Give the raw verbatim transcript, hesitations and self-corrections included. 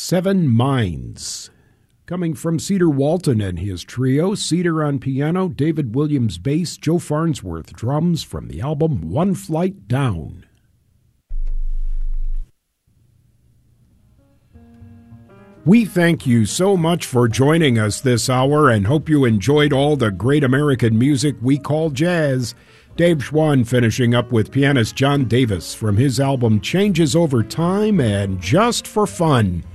Seven Minds. Coming from Cedar Walton and his trio, Cedar on piano, David Williams bass, Joe Farnsworth drums from the album One Flight Down. We thank you so much for joining us this hour and hope you enjoyed all the great American music we call jazz. Dave Schwann finishing up with pianist John Davis from his album Changes Over Time and Just for Fun.